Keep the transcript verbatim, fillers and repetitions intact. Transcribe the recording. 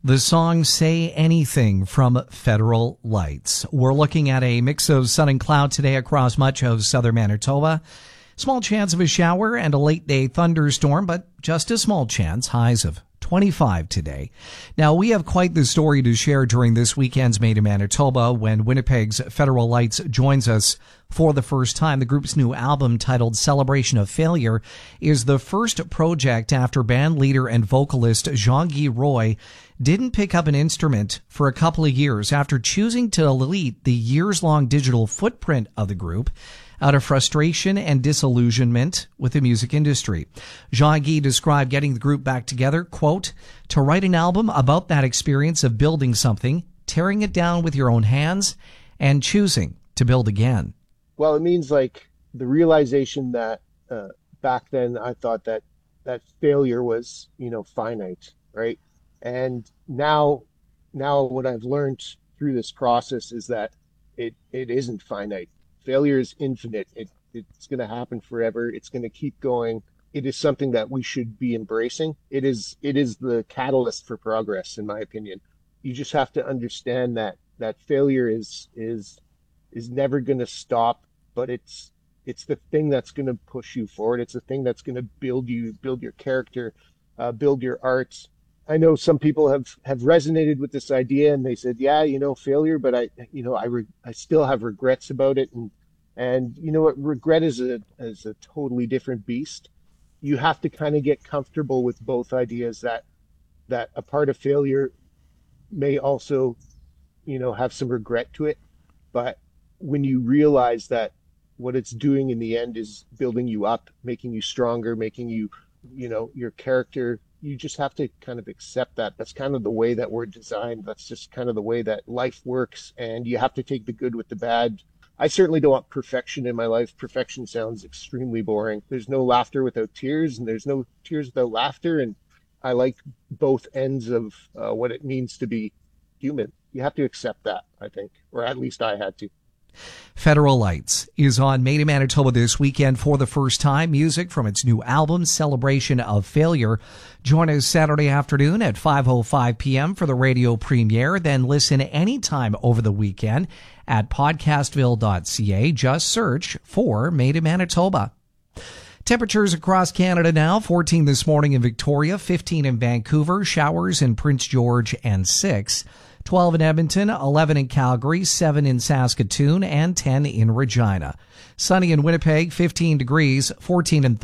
The song Say Anything from Federal Lights. We're looking at a mix of sun and cloud today across much of southern Manitoba. Small chance of a shower and a late day thunderstorm, but just a small chance. Highs of twenty-five today. Now, we have quite the story to share during this weekend's Made in Manitoba when Winnipeg's Federal Lights joins us for the first time. The group's new album, titled Celebration of Failure, is the first project after band leader and vocalist Jean-Guy Roy didn't pick up an instrument for a couple of years after choosing to delete the years-long digital footprint of the group out of frustration and disillusionment with the music industry. Jean-Guy described getting the group back together, quote, to write an album about that experience of building something, tearing it down with your own hands, and choosing to build again. Well, it means like the realization that uh, back then I thought that that failure was, you know, finite, right? And now, now what I've learned through this process is that it, it isn't finite. Failure is infinite. It, it's going to happen forever. It's going to keep going. It is something that we should be embracing. It is, it is the catalyst for progress, in my opinion. You just have to understand that, that failure is, is, is never going to stop, but it's, it's the thing that's going to push you forward. It's the thing that's going to build you, build your character, uh, build your art. I know some people have, have resonated with this idea and they said, yeah, you know, failure, but I, you know, I, re- I still have regrets about it. And, and you know what, regret is a, is a totally different beast. You have to kind of get comfortable with both ideas that, that a part of failure may also, you know, have some regret to it. But when you realize that what it's doing in the end is building you up, making you stronger, making you, you know, your character, you just have to kind of accept that. That's kind of the way that we're designed. That's just kind of the way that life works. And you have to take the good with the bad. I certainly don't want perfection in my life. Perfection sounds extremely boring. There's no laughter without tears, and there's no tears without laughter. And I like both ends of uh, what it means to be human. You have to accept that, I think, or at least I had to. Federal Lights is on Made in Manitoba this weekend for the first time. Music from its new album, Celebration of Failure. Join us Saturday afternoon at five oh five p.m. for the radio premiere. Then listen anytime over the weekend at podcastville dot c a. Just search for Made in Manitoba. Temperatures across Canada now, fourteen this morning in Victoria, fifteen in Vancouver, showers in Prince George, and six. twelve in Edmonton, eleven in Calgary, seven in Saskatoon, and ten in Regina. Sunny in Winnipeg, fifteen degrees, fourteen in